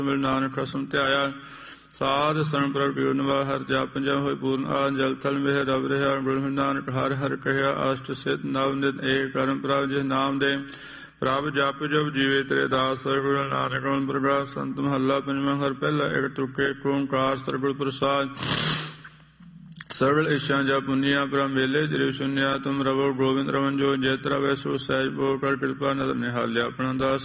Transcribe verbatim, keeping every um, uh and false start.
ਮਿਲ ਨਾਨਕ ਖਸਮ ਧਿਆਇਆ। ਸਾਧ ਸਰਨ ਪ੍ਰਭ ਕੀ ਨਿਵਾ ਹਰ ਜਾਪ ਪੰਜਾ ਹੋਏ ਪੂਰਨ ਆ ਜਲ ਥਲ ਮੇਹ ਰਬ ਰਿਹਾ ਗੁਰੂ ਨਾਨਕ ਹਰ ਹਰ ਕਹਿਆ ਅਸ਼ਟ ਸਿਧ ਨਵ ਨਿਤ ਏਕ ਕਰਮ ਪ੍ਰਭ ਜਿਸ ਨਾਮ ਦੇ ਪ੍ਰਭ ਜਪ ਜਪ ਜੀਵੇ ਤੇਰੇ ਦਾਸ ਗੁਰੂ ਨਾਨਕ ਓਮ ਪ੍ਰਗਾਸ ਸੰਤ ਮਹੱਲਾ ਪੰਜਵਾਂ। ਹਰ ਪਹਿਲਾ ਇੱਕ ਤੁਕੇ ਏਕ ਓੰਕਾਰ ਸਤਿਗੁਰ ਪ੍ਰਸਾਦ। ਸਰਵਲ ਇਸ਼ਾਂ ਜਾ ਪੁੰਨੀਆਂ ਪ੍ਰਮ ਵੇਲੇ ਤੇਰੇ ਸੁਨਿਆ ਤੁਮ ਰਵੋ ਗੋਬਿੰਦ ਰਵਨ ਜੋ ਜੇਤ ਰਵੈ ਸੋ ਸਹਿਜ ਭੋ ਕਰ ਕਿਰਪਾ ਨਦਰ ਨਿਹਾਲਿਆ ਆਪਣਾ ਦਾਸ